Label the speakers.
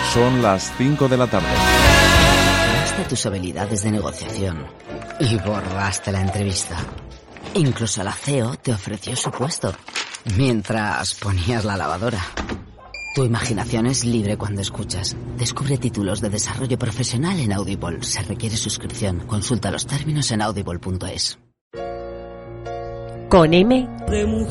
Speaker 1: Son las 5 de la tarde.
Speaker 2: Probaste tus habilidades de negociación y borraste la entrevista. Incluso la CEO te ofreció su puesto mientras ponías la lavadora. Tu imaginación es libre cuando escuchas. Descubre títulos de desarrollo profesional en Audible. Se requiere suscripción. Consulta los términos en audible.es.
Speaker 3: Con M